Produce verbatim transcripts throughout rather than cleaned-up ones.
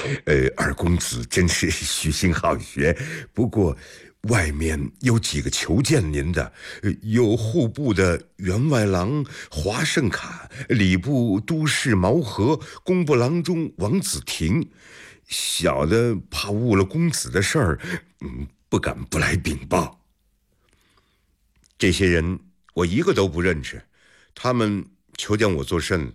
呃，二公子真是虚心好学，不过外面有几个求见您的，有户部的员外郎华盛侃，礼部都事毛和，工部郎中王子廷。小的怕误了公子的事儿，嗯，不敢不来禀报。这些人我一个都不认识，他们求见我做甚？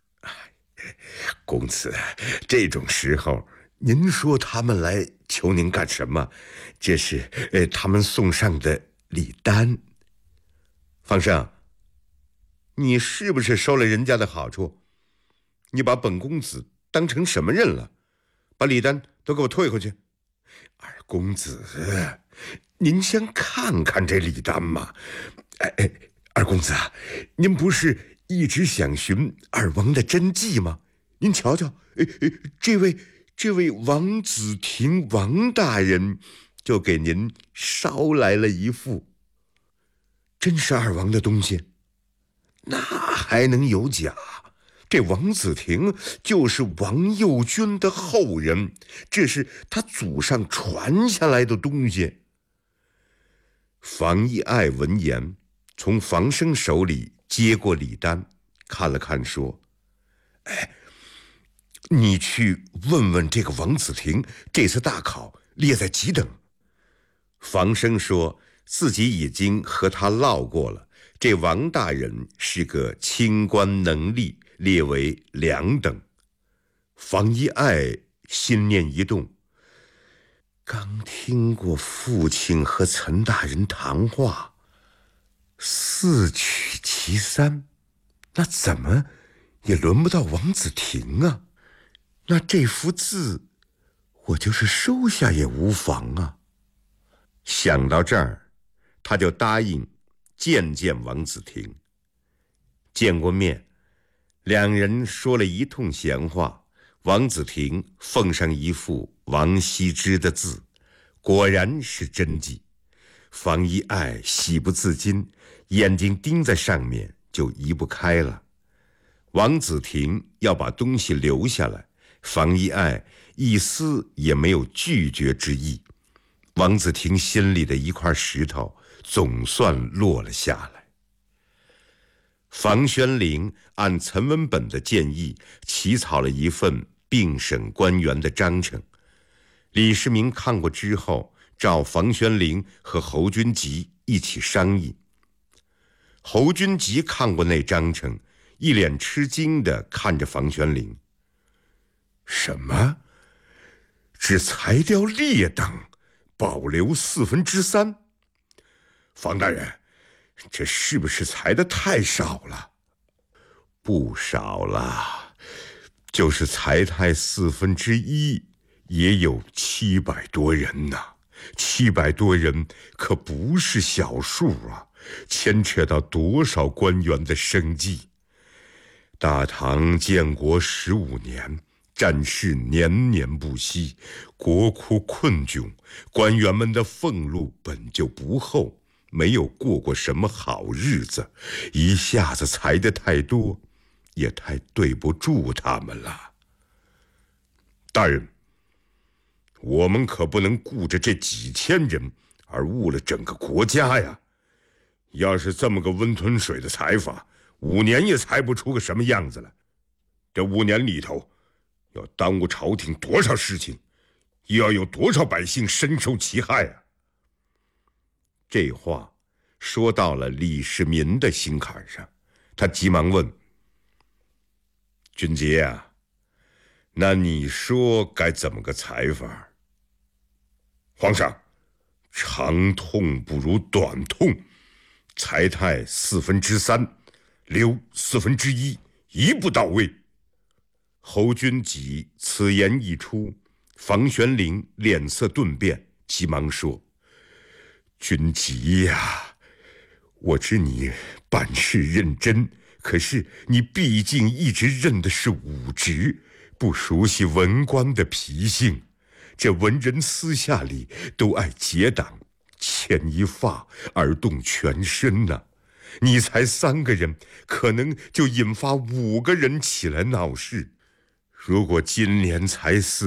公子，这种时候您说他们来求您干什么？这是呃他们送上的礼单。方胜，你是不是收了人家的好处？你把本公子当成什么人了？把礼单都给我退回去。二公子，您先看看这礼单嘛。哎哎，二公子啊，您不是一直想寻二王的真迹吗？您瞧瞧，哎哎，这位这位王子廷王大人就给您捎来了一副。真是二王的东西？那还能有假？这王子廷就是王右军的后人，这是他祖上传下来的东西。房一爱闻言，从房生手里接过礼单，看了看，说：“哎，你去问问这个王子廷，这次大考列在几等？”房生说自己已经和他唠过了，这王大人是个清官能吏，列为两等。房一爱心念一动，刚听过父亲和岑大人谈话，四取其三，那怎么也轮不到王子廷啊？那这幅字我就是收下也无妨啊。想到这儿，他就答应见见王子廷。见过面，两人说了一通闲话，王子廷奉上一副王羲之的字，果然是真迹。房一爱喜不自禁，眼睛盯在上面就移不开了。王子廷要把东西留下来，房一爱一丝也没有拒绝之意。王子廷心里的一块石头总算落了下来。房玄龄按岑文本的建议起草了一份并审官员的章程，李世民看过之后，召房玄龄和侯君集一起商议。侯君集看过那章程，一脸吃惊地看着房玄龄：“什么？只裁掉劣等，保留四分之三？房大人，这是不是裁得太少了？”“不少了，就是裁太四分之一，也有七百多人呐。七百多人可不是小数啊，牵扯到多少官员的生计。大唐建国十五年，战事年年不息，国库困窘，官员们的俸禄本就不厚，没有过过什么好日子，一下子裁得太多，也太对不住他们了。大人，我们可不能顾着这几千人而误了整个国家呀！要是这么个温吞水的裁法，五年也裁不出个什么样子来。这五年里头，要耽误朝廷多少事情，又要有多少百姓深受其害啊！”这话说到了李世民的心坎上，他急忙问：“君杰啊，那你说该怎么个裁法？”“皇上，长痛不如短痛，裁太四分之三，留四分之一，一步到位。”侯君集此言一出，房玄龄脸色顿变，急忙说：“君集呀，我知你办事认真，可是你毕竟一直任的是武职，不熟悉文官的脾性。这文人私下里都爱结党，牵一发而动全身呐、啊。你才三个人，可能就引发五个人起来闹事。如果今年才四